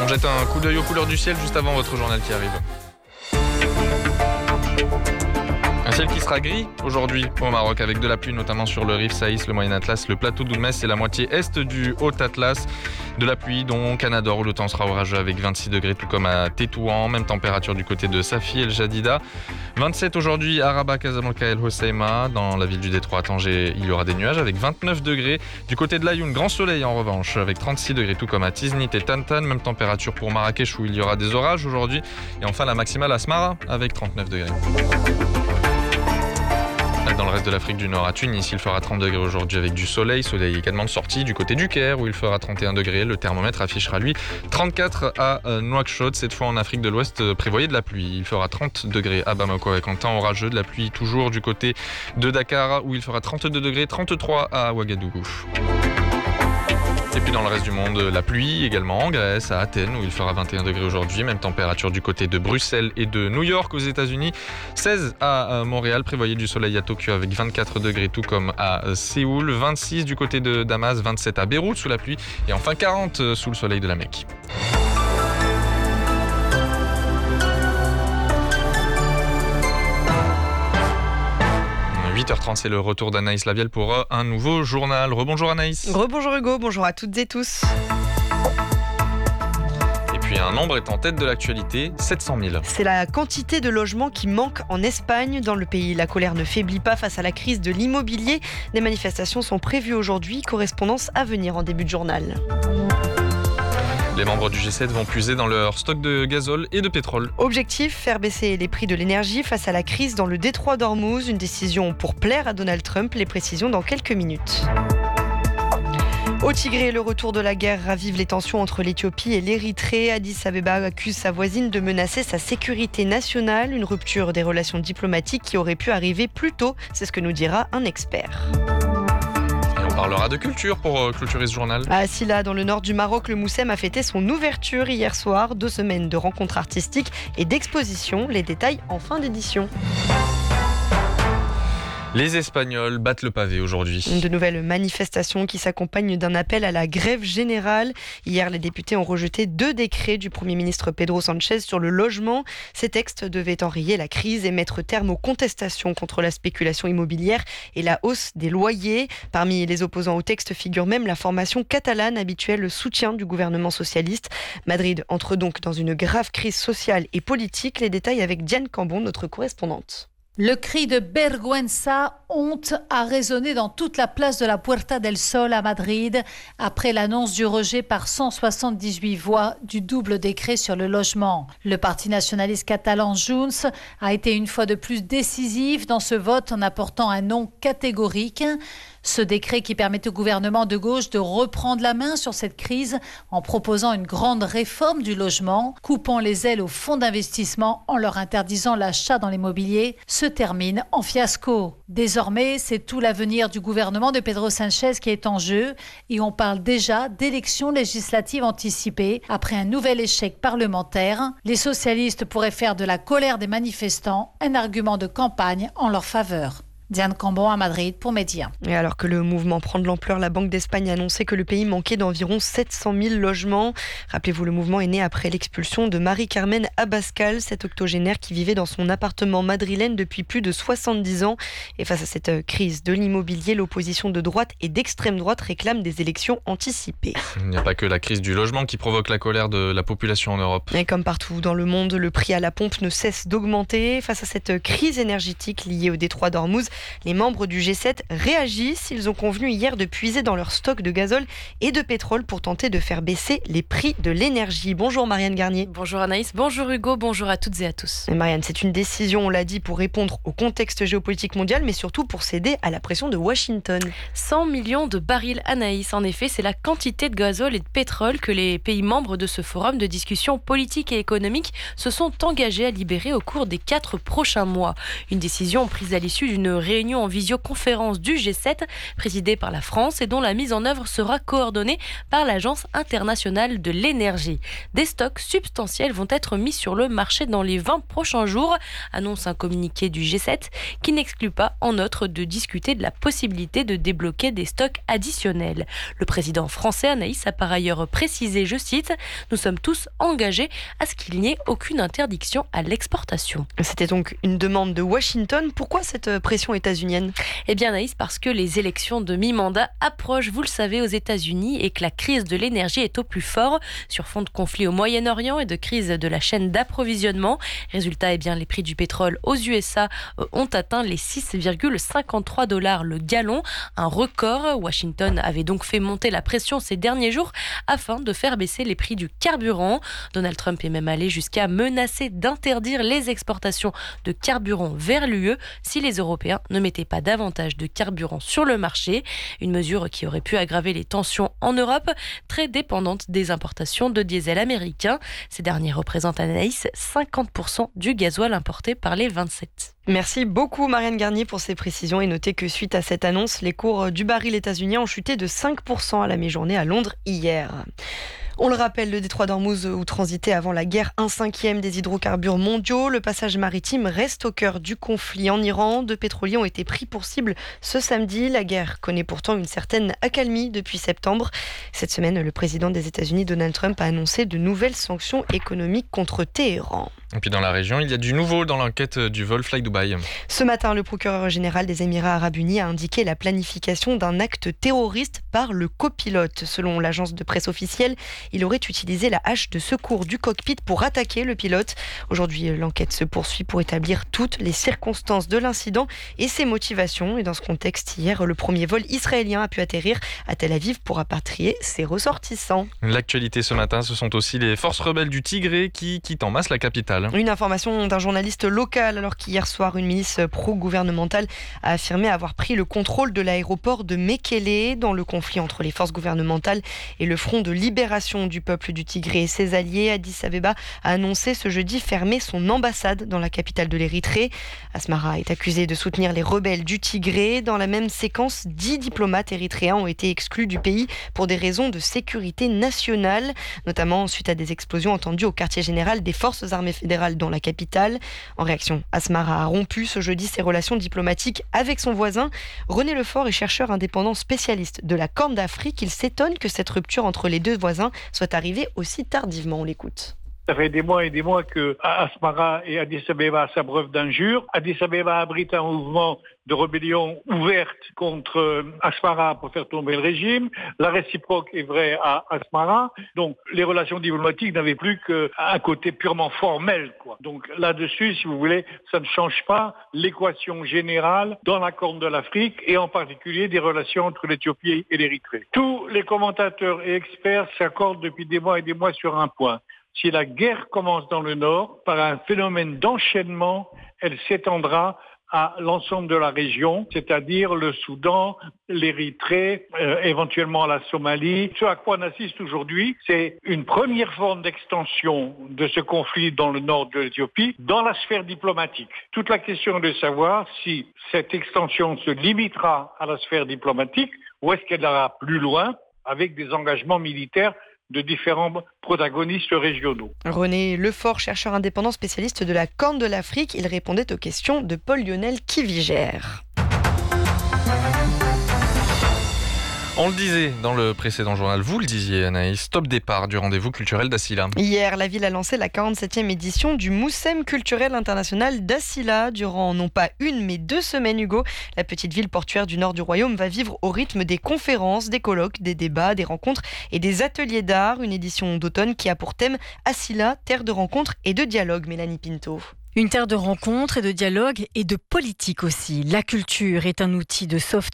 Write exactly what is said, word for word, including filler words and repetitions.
On jette un coup d'œil aux couleurs du ciel juste avant votre journal qui arrive. Un ciel qui sera gris aujourd'hui au Maroc avec de la pluie notamment sur le Rif Saïs, le Moyen Atlas, le plateau d'Oudmès et la moitié est du Haut Atlas. De la pluie donc à Nador où le temps sera orageux avec vingt-six degrés tout comme à Tétouan, même température du côté de Safi El Jadida. vingt-sept aujourd'hui à Rabat, Casablanca et El Hoceima. Dans la ville du Détroit à Tanger, il y aura des nuages avec vingt-neuf degrés. Du côté de l'Ayoun, grand soleil en revanche avec trente-six degrés tout comme à Tiznit et Tantan. Même température pour Marrakech où il y aura des orages aujourd'hui. Et enfin la maximale à Smara avec trente-neuf degrés. Dans le reste de l'Afrique du Nord, à Tunis, il fera trente degrés aujourd'hui avec du soleil. Soleil également de sortie du côté du Caire où il fera trente et un degrés. Le thermomètre affichera lui trente-quatre à Nouakchott. Cette fois en Afrique de l'Ouest, prévoyez de la pluie. Il fera trente degrés à Bamako avec un temps orageux. De la pluie toujours du côté de Dakar où il fera trente-deux degrés, trente-trois à Ouagadougou. Et puis dans le reste du monde, la pluie également en Grèce, à Athènes où il fera vingt et un degrés aujourd'hui. Même température du côté de Bruxelles et de New York aux États-Unis. seize à Montréal, prévoyez du soleil à Tokyo avec vingt-quatre degrés tout comme à Séoul. vingt-six du côté de Damas, vingt-sept à Beyrouth sous la pluie. Et enfin quarante sous le soleil de la Mecque. huit heures trente, c'est le retour d'Anaïs Lavielle pour un nouveau journal. Rebonjour Anaïs. Rebonjour Hugo, bonjour à toutes et tous. Et puis un nombre est en tête de l'actualité, sept cent mille. C'est la quantité de logements qui manque en Espagne. Dans le pays, la colère ne faiblit pas face à la crise de l'immobilier. Des manifestations sont prévues aujourd'hui, correspondance à venir en début de journal. Les membres du G sept vont puiser dans leur stock de gazole et de pétrole. Objectif, faire baisser les prix de l'énergie face à la crise dans le détroit d'Ormuz. Une décision pour plaire à Donald Trump. Les précisions dans quelques minutes. Au Tigré, le retour de la guerre ravive les tensions entre l'Éthiopie et l'Érythrée. Addis Abeba accuse sa voisine de menacer sa sécurité nationale. Une rupture des relations diplomatiques qui aurait pu arriver plus tôt. C'est ce que nous dira un expert. On parlera de culture pour clôturer ce journal. À Silla, dans le nord du Maroc, le Moussem a fêté son ouverture hier soir. Deux semaines de rencontres artistiques et d'expositions. Les détails en fin d'édition. Les Espagnols battent le pavé aujourd'hui. De nouvelles manifestations qui s'accompagnent d'un appel à la grève générale. Hier, les députés ont rejeté deux décrets du Premier ministre Pedro Sánchez sur le logement. Ces textes devaient enrayer la crise et mettre terme aux contestations contre la spéculation immobilière et la hausse des loyers. Parmi les opposants au texte figure même la formation catalane, habituelle soutien du gouvernement socialiste. Madrid entre donc dans une grave crise sociale et politique. Les détails avec Diane Cambon, notre correspondante. Le cri de vergüenza, honte, a résonné dans toute la place de la Puerta del Sol à Madrid après l'annonce du rejet par cent soixante-dix-huit voix du double décret sur le logement. Le parti nationaliste catalan Junts a été une fois de plus décisif dans ce vote en apportant un non catégorique. Ce décret qui permet au gouvernement de gauche de reprendre la main sur cette crise en proposant une grande réforme du logement, coupant les ailes aux fonds d'investissement en leur interdisant l'achat dans l'immobilier, se termine en fiasco. Désormais, c'est tout l'avenir du gouvernement de Pedro Sánchez qui est en jeu et on parle déjà d'élections législatives anticipées après un nouvel échec parlementaire. Les socialistes pourraient faire de la colère des manifestants un argument de campagne en leur faveur. Diane Cambon à Madrid pour Média. Et alors que le mouvement prend de l'ampleur, la Banque d'Espagne a annoncé que le pays manquait d'environ sept cent mille logements. Rappelez-vous, le mouvement est né après l'expulsion de Marie-Carmen Abascal, cette octogénaire qui vivait dans son appartement madrilène depuis plus de soixante-dix ans. Et face à cette crise de l'immobilier, l'opposition de droite et d'extrême droite réclame des élections anticipées. Il n'y a pas que la crise du logement qui provoque la colère de la population en Europe. Et comme partout dans le monde, le prix à la pompe ne cesse d'augmenter. Face à cette crise énergétique liée au détroit d'Ormuz, les membres du G sept réagissent. Ils ont convenu hier de puiser dans leur stock de gazole et de pétrole pour tenter de faire baisser les prix de l'énergie. Bonjour Marianne Garnier. Bonjour Anaïs, bonjour Hugo, bonjour à toutes et à tous. Et Marianne, c'est une décision, on l'a dit, pour répondre au contexte géopolitique mondial, mais surtout pour céder à la pression de Washington. cent millions de barils Anaïs, en effet, c'est la quantité de gazole et de pétrole que les pays membres de ce forum de discussion politique et économique se sont engagés à libérer au cours des quatre prochains mois. Une décision prise à l'issue d'une réunion en visioconférence du G sept, présidée par la France et dont la mise en œuvre sera coordonnée par l'Agence internationale de l'énergie. Des stocks substantiels vont être mis sur le marché dans les vingt prochains jours, annonce un communiqué du G sept qui n'exclut pas en outre de discuter de la possibilité de débloquer des stocks additionnels. Le président français Anaïs a par ailleurs précisé, je cite, « Nous sommes tous engagés à ce qu'il n'y ait aucune interdiction à l'exportation ». C'était donc une demande de Washington. Pourquoi cette pression états-unienne ? Eh bien Anaïs, parce que les élections de mi-mandat approchent, vous le savez, aux États-Unis et que la crise de l'énergie est au plus fort sur fond de conflits au Moyen-Orient et de crise de la chaîne d'approvisionnement. Résultat, eh bien, les prix du pétrole aux U S A ont atteint les six virgule cinquante-trois dollars le gallon, un record. Washington avait donc fait monter la pression ces derniers jours afin de faire baisser les prix du carburant. Donald Trump est même allé jusqu'à menacer d'interdire les exportations de carburant vers l'U E si les Européens ne mettaient pas davantage de carburant sur le marché. Une mesure qui aurait pu aggraver les tensions en Europe, très dépendante des importations de diesel américain. Ces derniers représentent, Anaïs, cinquante pour cent du gasoil importé par les vingt-sept. Merci beaucoup Marianne Garnier pour ces précisions et notez que suite à cette annonce, les cours du baril états-unien ont chuté de cinq pour cent à la mi-journée à Londres hier. On le rappelle, le détroit d'Ormuz où transitait avant la guerre un cinquième des hydrocarbures mondiaux. Le passage maritime reste au cœur du conflit en Iran. Deux pétroliers ont été pris pour cible ce samedi. La guerre connaît pourtant une certaine accalmie depuis septembre. Cette semaine, le président des États-Unis, Donald Trump, a annoncé de nouvelles sanctions économiques contre Téhéran. Et puis dans la région, il y a du nouveau dans l'enquête du vol Fly Dubai. Ce matin, le procureur général des Émirats arabes unis a indiqué la planification d'un acte terroriste par le copilote. Selon l'agence de presse officielle, il aurait utilisé la hache de secours du cockpit pour attaquer le pilote. Aujourd'hui, l'enquête se poursuit pour établir toutes les circonstances de l'incident et ses motivations. Et dans ce contexte, hier, le premier vol israélien a pu atterrir à Tel Aviv pour rapatrier ses ressortissants. L'actualité ce matin, ce sont aussi les forces rebelles du Tigré qui quittent en masse la capitale. Une information d'un journaliste local, alors qu'hier soir, une milice pro-gouvernementale a affirmé avoir pris le contrôle de l'aéroport de Mekele dans le conflit entre les forces gouvernementales et le Front de libération du peuple du Tigré et ses alliés. Addis Abeba a annoncé ce jeudi fermer son ambassade dans la capitale de l'Érythrée. Asmara est accusé de soutenir les rebelles du Tigré. Dans la même séquence, dix diplomates érythréens ont été exclus du pays pour des raisons de sécurité nationale, notamment suite à des explosions entendues au quartier général des forces armées fédérales dans la capitale. En réaction, Asmara a rompu ce jeudi ses relations diplomatiques avec son voisin. René Lefort est chercheur indépendant spécialiste de la Corne d'Afrique. Il s'étonne que cette rupture entre les deux voisins soit arrivée aussi tardivement. On l'écoute. Ça fait des mois et des mois que Asmara et Addis Abeba s'abreuvent d'injures. Addis Abeba abrite un mouvement de rébellion ouverte contre Asmara pour faire tomber le régime. La réciproque est vraie à Asmara. Donc les relations diplomatiques n'avaient plus qu'un côté purement formel, quoi. Donc là-dessus, si vous voulez, ça ne change pas l'équation générale dans la Corne de l'Afrique et en particulier des relations entre l'Éthiopie et l'Érythrée. Tous les commentateurs et experts s'accordent depuis des mois et des mois sur un point. Si la guerre commence dans le nord, par un phénomène d'enchaînement, elle s'étendra à l'ensemble de la région, c'est-à-dire le Soudan, l'Érythrée, euh, éventuellement la Somalie. Ce à quoi on assiste aujourd'hui, c'est une première forme d'extension de ce conflit dans le nord de l'Éthiopie dans la sphère diplomatique. Toute la question est de savoir si cette extension se limitera à la sphère diplomatique ou est-ce qu'elle ira plus loin avec des engagements militaires de différents protagonistes régionaux. René Lefort, chercheur indépendant spécialiste de la Corne de l'Afrique, il répondait aux questions de Paul-Lionel Kivigère. On le disait dans le précédent journal, vous le disiez Anaïs, top départ du rendez-vous culturel d'Assila. Hier, la ville a lancé la quarante-septième édition du Moussem culturel international d'Assila. Durant non pas une mais deux semaines, Hugo, la petite ville portuaire du nord du royaume va vivre au rythme des conférences, des colloques, des débats, des rencontres et des ateliers d'art. Une édition d'automne qui a pour thème Assila, terre de rencontres et de dialogue. Mélanie Pinto. Une terre de rencontres et de dialogue et de politique aussi. La culture est un outil de soft